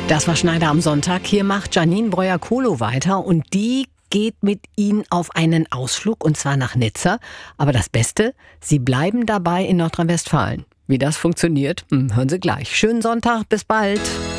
Das war Schneider am Sonntag. Hier macht Janine Breuer-Kohlo weiter und die geht mit Ihnen auf einen Ausflug und zwar nach Nizza. Aber das Beste, Sie bleiben dabei in Nordrhein-Westfalen. Wie das funktioniert, hören Sie gleich. Schönen Sonntag, bis bald.